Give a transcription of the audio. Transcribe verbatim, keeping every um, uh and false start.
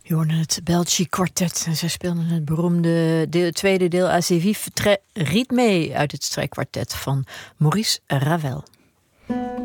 Je hoorde het Belgisch kwartet en zij speelden het beroemde deel, tweede deel Assez vif très rythmé uit het strijkkwartet van Maurice Ravel.